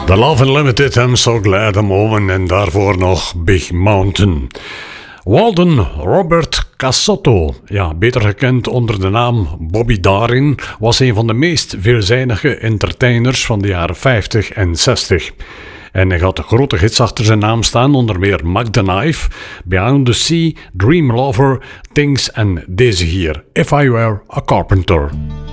The Love Unlimited, I'm So Glad I'm Home en daarvoor nog Big Mountain. Walden Robert Cassotto, ja, beter gekend onder de naam Bobby Darin, was een van de meest veelzijdige entertainers van de jaren 50 en 60. En hij had grote hits achter zijn naam staan, onder meer Mac the Knife, Beyond the Sea, Dream Lover, Things en deze hier, If I Were a Carpenter.